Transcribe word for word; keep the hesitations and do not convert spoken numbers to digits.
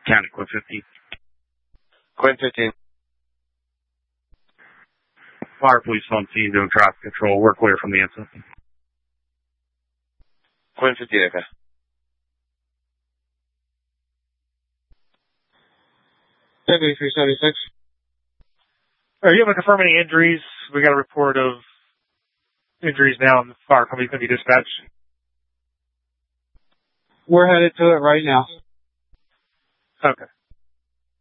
County, Quinn fifteen. Quinn fifteen. Fire police on scene doing traffic control. We're clear from the incident. Quinn fifteen, okay. seventy-three seventy-six. Are you able to confirm any injuries? We got a report of injuries now, and the fire company's going to be dispatched. We're headed to it right now. Okay.